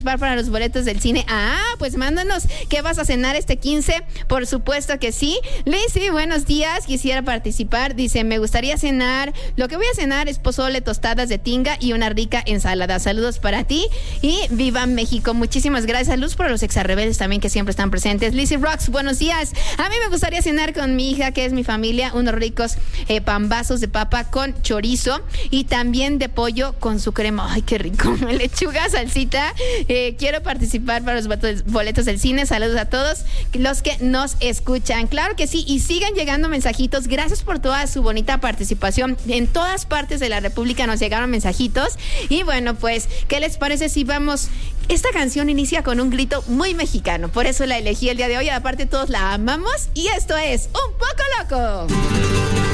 Para los boletos del cine. Pues mándanos qué vas a cenar este 15. Por supuesto que sí. Lizzy, buenos días. Quisiera participar. Dice, me gustaría cenar. Lo que voy a cenar es pozole, tostadas de tinga y una rica ensalada. Saludos para ti y viva México. Muchísimas gracias. Saludos para los exarrebeldes también que siempre están presentes. Lizzy Rocks, buenos días. A mí me gustaría cenar con mi hija, que es mi familia, unos ricos pambazos de papa con chorizo y también de pollo con su crema. Ay, qué rico. Lechuga, salsita. Quiero participar para los boletos del cine. Saludos a todos los que nos escuchan. Claro que sí, y sigan llegando mensajitos. Gracias por toda su bonita participación. En todas partes de la República nos llegaron mensajitos. Y bueno, pues, ¿qué les parece si vamos? Esta canción inicia con un grito muy mexicano. Por eso la elegí el día de hoy. Aparte, todos la amamos. Y esto es Un Poco Loco.